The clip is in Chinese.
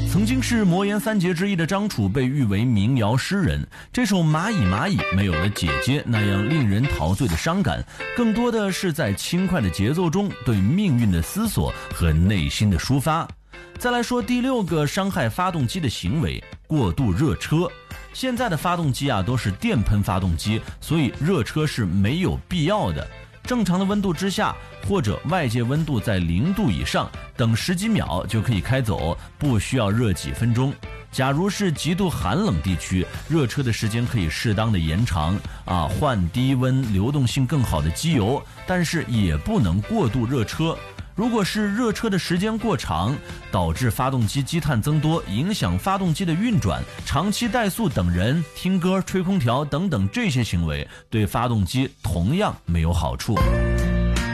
曾经是魔岩三杰之一的张楚被誉为民谣诗人，这首《蚂蚁蚂蚁》没有了姐姐那样令人陶醉的伤感，更多的是在轻快的节奏中对命运的思索和内心的抒发。再来说第6个伤害发动机的行为，过度热车。现在的发动机都是电喷发动机，所以热车是没有必要的。正常的温度之下，或者外界温度在0度以上，等10几秒就可以开走，不需要热几分钟。假如是极度寒冷地区，热车的时间可以适当的延长换低温流动性更好的机油，但是也不能过度热车。如果是热车的时间过长，导致发动机积碳增多，影响发动机的运转，长期怠速等人、听歌、吹空调等等这些行为，对发动机同样没有好处。